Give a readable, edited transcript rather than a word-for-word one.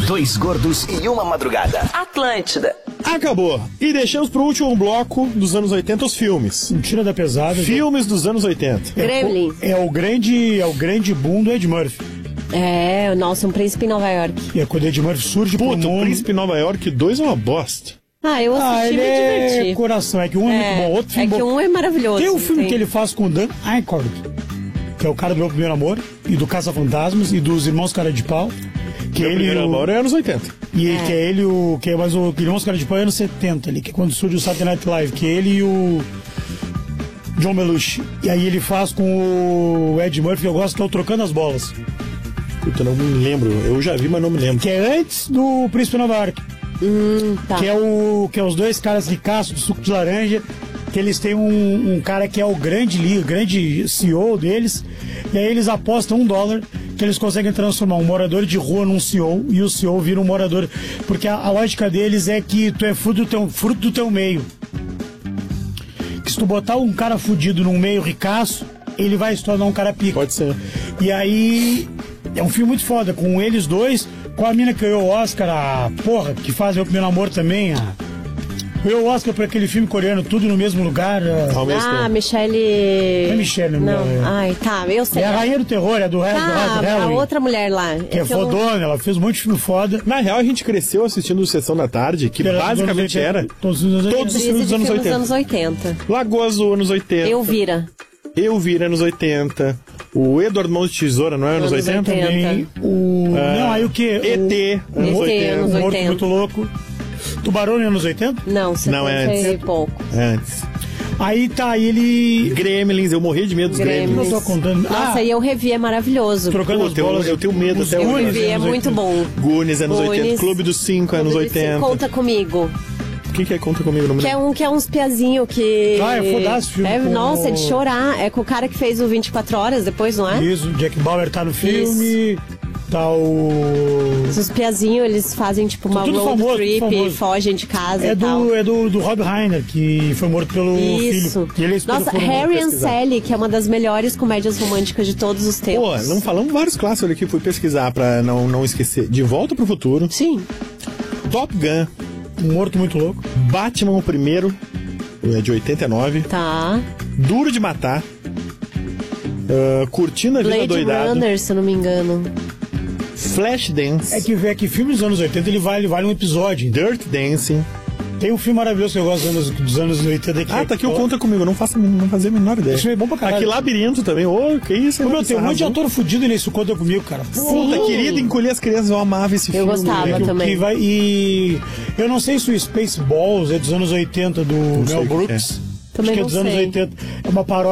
Dois gordos e uma madrugada. Atlântida. Acabou. E deixamos pro último bloco dos anos 80 os filmes. Tira da pesada. Filmes dos anos 80. Gremlins. É o grande boom do Ed Murphy. É, nossa, um príncipe em Nova York. E é quando o Ed Murphy surge pro Puta, o mundo. Príncipe em Nova York 2 é uma bosta. Eu assisti e ele me é diverti. coração. É que um é muito bom, outro filme é que bom. um é maravilhoso. Tem o filme sim. que ele faz com o Dan Aykroyd, que é o cara do Meu Primeiro Amor, e do Caça-Fantasmas, e dos Irmãos Cara de Pau. Que Meu primeiro amor é anos 80. E que é ele o... Que é mais o Irmãos Cara de Pau é anos 70 ali, que é quando surge o Saturday Night Live, que é ele e o John Belushi. E aí ele faz com o Ed Murphy, que eu gosto, que é o Trocando as Bolas. Puta, não me lembro. Eu já vi, mas não me lembro. Que é antes do Príncipe Nova York. Tá. Que é os dois caras ricaços de suco de laranja, que eles têm um cara que é o grande CEO deles, e aí eles apostam $1 que eles conseguem transformar um morador de rua num CEO, e o CEO vira um morador, porque a lógica deles é que tu é fruto do teu meio, que se tu botar um cara fudido num meio ricaço, ele vai se tornar um cara pica. Pode ser. E aí é um filme muito foda, com eles dois, com a mina que ganhou o Oscar, que faz Meu Primeiro Amor também, ganhou o Oscar por aquele filme coreano, Tudo no Mesmo Lugar. Ao mesmo tempo. Michelle... Não é Michelle, não. não. Ai, tá, eu sei. É a Rainha do Terror, é do a Halloween. outra mulher lá. Que é fodona, ela fez um monte de filme foda. Na real, a gente cresceu assistindo Sessão da Tarde, que basicamente era todos os filmes dos anos 80. Lagoa Azul, anos 80. Elvira, anos 80. O Edward Mãos de Tesoura, não é anos 80? Também. Não, aí o que? ET, anos 80. anos O Morto 80. Muito Louco. Tubarão em anos 80? Não, 70 Não, é antes. e pouco. Antes. Aí tá, ele... Gremlins, eu morri de medo dos Gremlins. Não tô contando. Nossa, e eu revi, é maravilhoso. Trocando as Puta, bolas. eu tenho medo até Eu hoje. revi, é muito bom. Goonies, anos Goonies. 80. Clube dos 5, anos 80. Conta Comigo. O que é Conta Comigo? Não me lembro. Que é uns piazinho que... É fodaço o filme. Nossa, é de chorar. É com o cara que fez o 24 Horas depois, não é? Isso, o Jack Bauer tá no filme. Tá o... Os piazinhos, eles fazem tipo uma Tudo road famoso, trip, tudo famoso. fogem de casa É e tal. do Rob Reiner, que foi morto pelo Isso. filho. E ele Nossa, Harry and Sally, que é uma das melhores comédias românticas de todos os tempos. Pô, não falamos vários clássicos ali que fui pesquisar pra não esquecer. De Volta pro Futuro. Sim. Top Gun. Morto Muito Louco. Batman o primeiro. É de 89. Tá. Duro de Matar. Curtindo a Vida Blade Doidado. Runner, se eu não me engano. Flashdance. É que filme dos anos 80 ele vale um episódio. Dirt Dancing. Tem um filme maravilhoso que eu gosto dos anos 80. Que Tá aqui o Conta Comigo, não fazia a menor ideia. Esse filme é bom pra caralho. Aqui Labirinto também, que isso? Meu, tem um monte de ator fudido nesse Conta Comigo, cara. Puta, querido, Encolher as Crianças, eu amava esse filme. Eu gostava também. E eu não sei se o Spaceballs é dos anos 80 do Mel sei o que Brooks. Também Acho que é não dos anos sei. 80. É uma paródia.